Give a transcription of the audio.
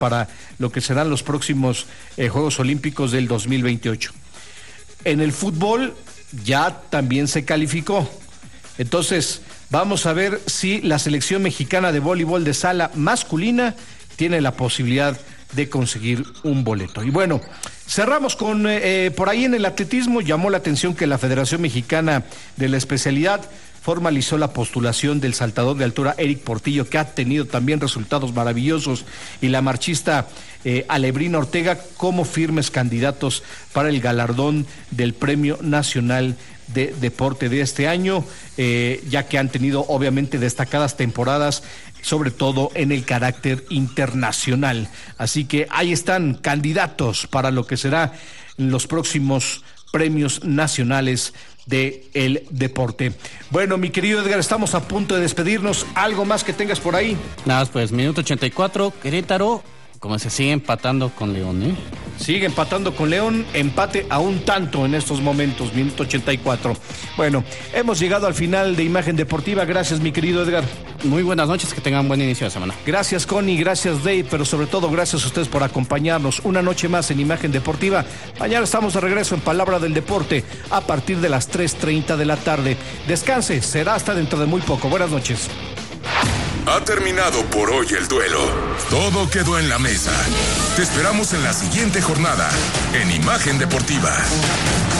para lo que serán los próximos Juegos Olímpicos del 2028. En el fútbol ya también se calificó. Entonces, vamos a ver si la selección mexicana de voleibol de sala masculina tiene la posibilidad de conseguir un boleto. Y bueno, cerramos con, por ahí en el atletismo, llamó la atención que la Federación Mexicana de la especialidad formalizó la postulación del saltador de altura Eric Portillo, que ha tenido también resultados maravillosos, y la marchista Alebrina Ortega como firmes candidatos para el galardón del Premio Nacional de Deporte de este año, ya que han tenido obviamente destacadas temporadas, sobre todo en el carácter internacional. Así que ahí están candidatos para lo que será los próximos premios nacionales del deporte. Bueno, mi querido Edgar, estamos a punto de despedirnos. ¿Algo más que tengas por ahí? Nada, pues minuto 84, Querétaro, como se sigue empatando con León, ¿eh? Sigue empatando con León, empate a un tanto en estos momentos, minuto 84. Bueno, hemos llegado al final de Imagen Deportiva. Gracias, mi querido Edgar. Muy buenas noches, que tengan buen inicio de semana. Gracias, Connie, gracias, Dave, pero sobre todo gracias a ustedes por acompañarnos una noche más en Imagen Deportiva. Mañana estamos de regreso en Palabra del Deporte a partir de las 3:30 de la tarde. Descanse, será hasta dentro de muy poco. Buenas noches. Ha terminado por hoy el duelo. Todo quedó en la mesa. Te esperamos en la siguiente jornada en Imagen Deportiva.